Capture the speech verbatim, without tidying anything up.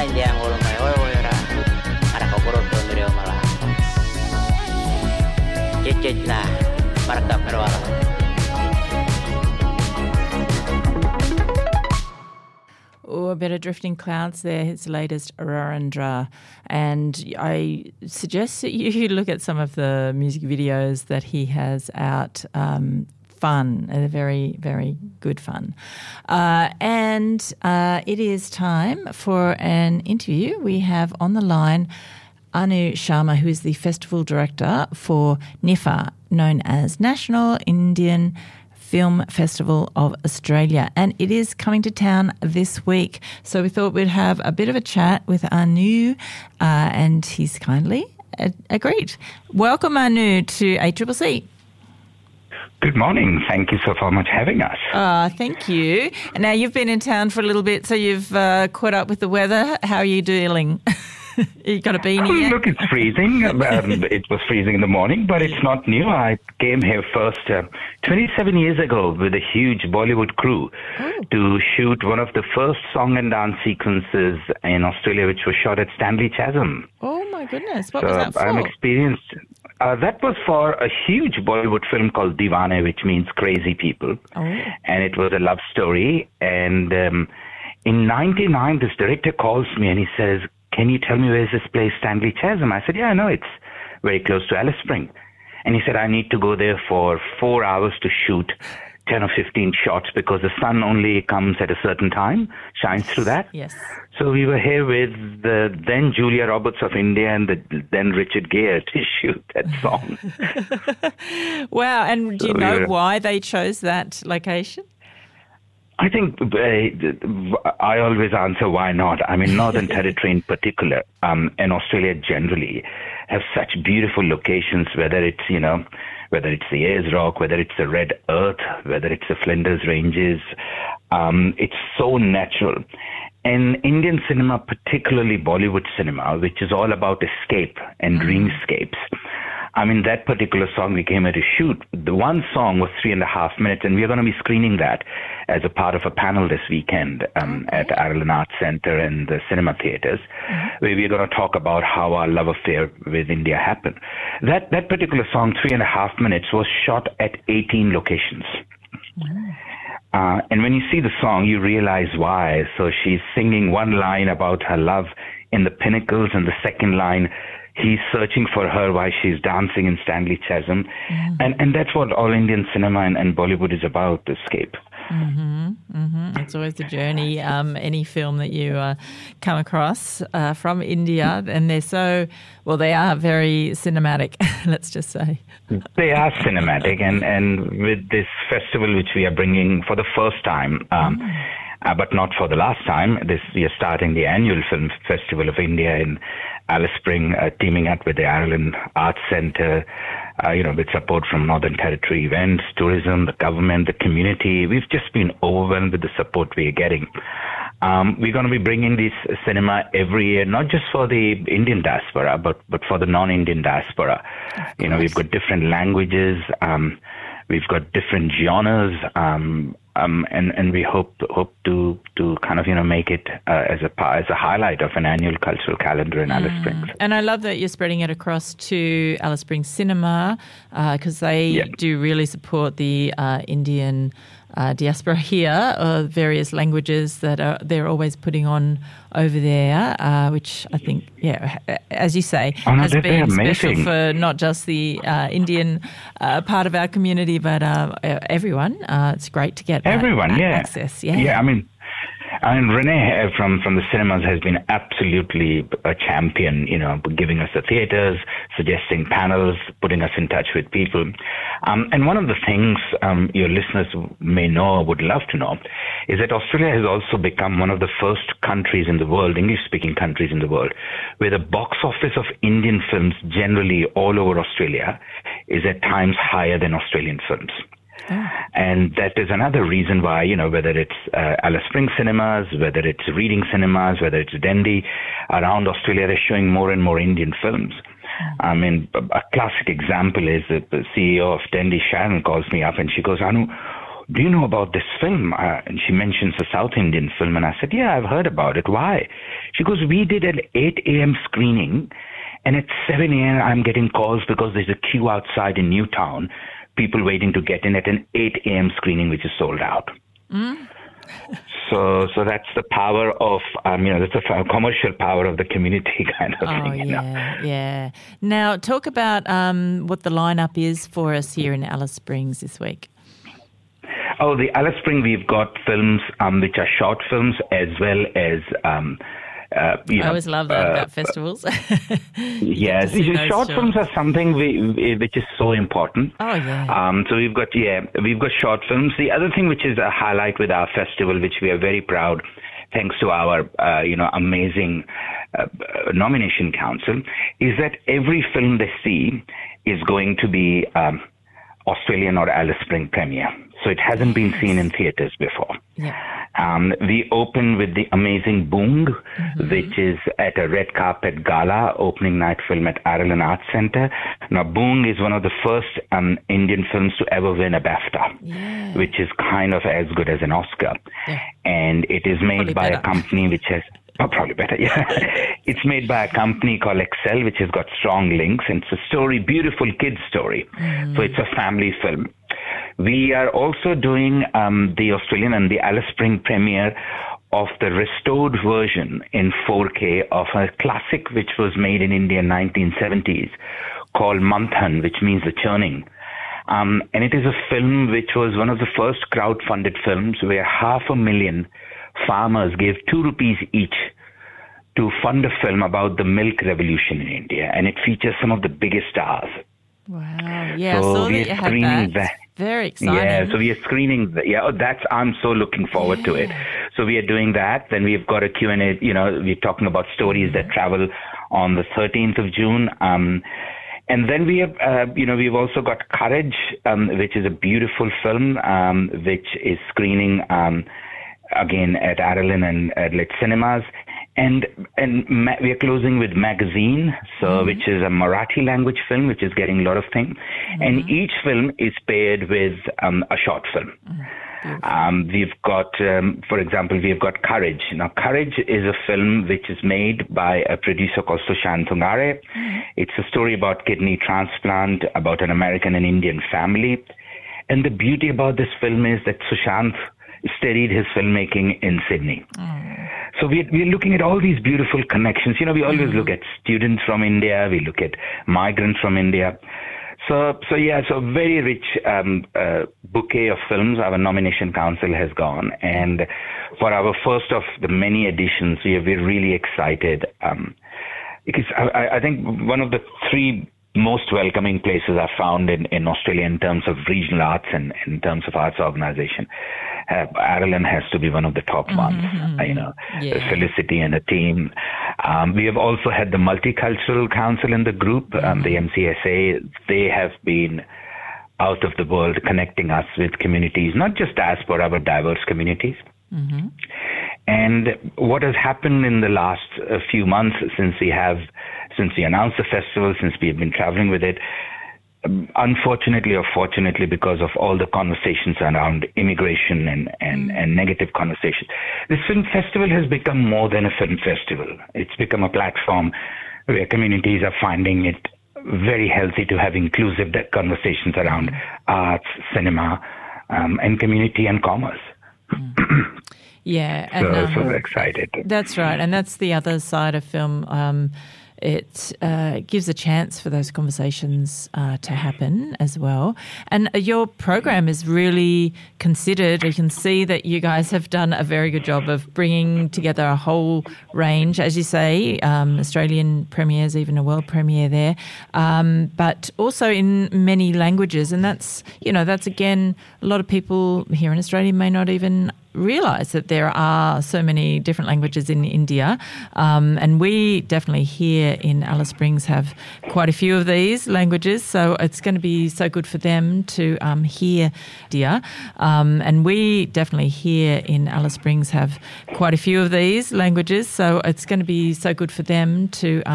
India ngolo mai oi oi ra ara ko boro to ndre mala cecet na marka perwala. Oh, a bit of Drifting Clouds there, his latest Ararandra. And I suggest that you look at some of the music videos that he has out. Um, fun, uh, very, very good fun. Uh, and uh, it is time for an interview. We have on the line Anu Sharma, who is the festival director for NIFA, known as National Indian Film Festival of Australia, and it is coming to town this week. So we thought we'd have a bit of a chat with Anu, uh, and he's kindly uh, agreed. Welcome, Anu, to A C C C. Good morning. Thank you so much for having us. Uh, thank you. Now, you've been in town for a little bit, so you've uh, caught up with the weather. How are you dealing? You got a beanie Oh, yet? look, it's freezing. um, it was freezing in the morning, but it's not new. I came here first uh, twenty-seven years ago with a huge Bollywood crew Oh. to shoot one of the first song and dance sequences in Australia, which was shot at Stanley Chasm. Oh, my goodness. What So was that for? I'm experienced. Uh, that was for a huge Bollywood film called Deewane, which means crazy people. Oh. And it was a love story. And um, in ninety-nine, this director calls me and he says, "Can you tell me where's this place, Stanley Chasm?" I said, "Yeah, I know, it's very close to Alice Spring." And he said, "I need to go there for four hours to shoot ten or fifteen shots because the sun only comes at a certain time, shines through that." Yes. So we were here with the then Julia Roberts of India and the then Richard Gere to shoot that song. Wow. And do you So, know yeah. why they chose that location? I think uh, I always answer why not. I mean, Northern Territory in particular, um, and Australia generally, have such beautiful locations, whether it's, you know, whether it's the Ayers Rock, whether it's the Red Earth, whether it's the Flinders Ranges. Um, it's so natural. And Indian cinema, particularly Bollywood cinema, which is all about escape and dreamscapes. I mean, that particular song we came here to shoot, the one song was three and a half minutes, and we're going to be screening that as a part of a panel this weekend um, at Ireland Arts Centre and the cinema theatres, where we're going to talk about how our love affair with India happened. That that particular song, three and a half minutes, was shot at eighteen locations. Uh, and when you see the song, you realize why. So she's singing one line about her love in the pinnacles, and the second line, he's searching for her while she's dancing in Stanley Chasm. Mm-hmm. And and that's what all Indian cinema and, and Bollywood is about, escape. Mm-hmm, mm-hmm. It's always a journey, um, any film that you uh, come across uh, from India, and they're so, well, they are very cinematic, let's just say. They are cinematic, and, and with this festival which we are bringing for the first time, um, mm. uh, but not for the last time, this we are starting the annual Film Festival of India in Alice Spring, uh, teaming up with the Ireland Arts Centre, uh, you know, with support from Northern Territory events, tourism, the government, the community. We've just been overwhelmed with the support we are getting. Um, we're going to be bringing this cinema every year, not just for the Indian diaspora, but, but for the non-Indian diaspora. You know, we've got different languages, um, we've got different genres, um, um, and, and we hope hope to to kind of, you know, make it uh, as a as a highlight of an annual cultural calendar in mm. Alice Springs. And I love that you're spreading it across to Alice Springs Cinema, because uh, they yeah. do really support the uh, Indian Uh, diaspora here, uh, various languages that are, they're always putting on over there, uh, which I think, yeah, as you say, oh, no, has been special amazing. for not just the uh, Indian uh, part of our community, but uh, everyone. Uh, it's great to get everyone, that, yeah, access. Yeah, yeah. I mean, I mean, Renee from, from the cinemas has been absolutely a champion, you know, giving us the theaters, suggesting panels, putting us in touch with people. Um, and one of the things um, your listeners may know or would love to know is that Australia has also become one of the first countries in the world, English-speaking countries in the world, where the box office of Indian films generally all over Australia is at times higher than Australian films. Oh. And that is another reason why, you know, whether it's uh, Alice Springs cinemas, whether it's Reading cinemas, whether it's Dendy, around Australia, they're showing more and more Indian films. Oh. I mean, a classic example is that the C E O of Dendy, Sharon, calls me up and she goes, "Anu, do you know about this film?" Uh, and she mentions a South Indian film. And I said, "Yeah, I've heard about it. Why?" She goes, we did an eight a.m. screening, and at seven a.m. I'm getting calls because there's a queue outside in Newtown, people waiting to get in at an eight a.m. screening, which is sold out. Mm. So, so that's the power of, um, you know, that's the commercial power of the community kind of oh, thing. You yeah, know? yeah. Now, talk about um, what the lineup is for us here in Alice Springs this week. Oh, the Alice Springs, we've got films um, which are short films as well as um, Uh, you know, I always love that uh, about festivals. Yes, short films are something we, we, which is so important. Oh, yeah. Um, so we've got, yeah, we've got short films. The other thing which is a highlight with our festival, which we are very proud, thanks to our, uh, you know, amazing uh, nomination council, is that every film they see is going to be um, Australian or Alice Springs premiere. So it hasn't been seen in theaters before. Yeah. Um, we open with the amazing Boong, mm-hmm. which is at a red carpet gala opening night film at Ireland Arts Centre. Now, Boong is one of the first um, Indian films to ever win a BAFTA, yeah. which is kind of as good as an Oscar. Yeah. And it is made Probably by better. a company which has... Oh, probably better, yeah. It's made by a company called Excel, which has got strong links. And it's a story, beautiful kids story. Mm. So it's a family film. We are also doing um, the Australian and the Alice Springs premiere of the restored version in four K of a classic which was made in India in nineteen seventies called Manthan, which means the churning. Um, and it is a film which was one of the first crowd-funded films where half a million farmers gave two rupees each to fund a film about the milk revolution in India. And it features some of the biggest stars. Wow. Yeah, so I saw we that you are had screening that. that. Very exciting. Yeah, so we are screening. The, yeah, oh, that's. I'm so looking forward yeah. to it. So we are doing that. Then we've got a Q and A. You know, we're talking about stories mm-hmm. that travel on the thirteenth of June. Um, and then we have, uh, you know, we've also got Courage, um, which is a beautiful film, um, which is screening um, again at Ireland and Adelaide Cinemas. And and ma- we are closing with Magazine, so mm-hmm. which is a Marathi language film, which is getting a lot of things. Mm-hmm. And each film is paired with um, a short film. Mm-hmm. Um, we've got, um, for example, we've got Courage. Now, Courage is a film which is made by a producer called Sushant Thungare. Mm-hmm. It's a story about kidney transplant, about an American and Indian family. And the beauty about this film is that Sushant studied his filmmaking in Sydney. Mm. So we're, we're looking at all these beautiful connections. You know, we always mm. look at students from India. We look at migrants from India. So, so yeah, so very rich um, uh, bouquet of films our nomination council has gone. And for our first of the many editions, we are, we're really excited. Um, because I, I think one of the three most welcoming places are found in, in Australia in terms of regional arts and in terms of arts organization. Uh, Ireland has to be one of the top mm-hmm. ones, uh, you know, yeah. Felicity and a team. Um, we have also had the Multicultural Council in the group, mm-hmm. um, the M C S A. They have been out of the world connecting us with communities, not just diaspora, but diverse communities. Mm-hmm. And what has happened in the last uh, few months since we have, since we announced the festival, since we have been traveling with it, um, unfortunately or fortunately, because of all the conversations around immigration and, and, mm. and negative conversations, this film festival has become more than a film festival. It's become a platform where communities are finding it very healthy to have inclusive conversations around mm. arts, cinema, um, and community and commerce. Mm. Yeah. And, so, um, so excited. That's right. And that's the other side of film. Um, it uh, gives a chance for those conversations uh, to happen as well. And your program is really considered. You can see that you guys have done a very good job of bringing together a whole range, as you say, um, Australian premieres, even a world premiere there, um, but also in many languages. And that's, you know, that's again, a lot of people here in Australia may not even realise that there are so many different languages in India, um, and we definitely here in Alice Springs have quite a few of these languages, so it's going to be so good for them to um, hear India, um, and we definitely here in Alice Springs have quite a few of these languages, so it's going to be so good for them to um,